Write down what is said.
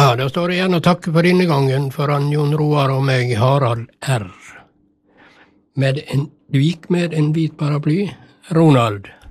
Ja, da står det igjen å takke for denne gangen for han Jon Roar og meg, Harald R. Du gikk med en hvit paraply, Ronald.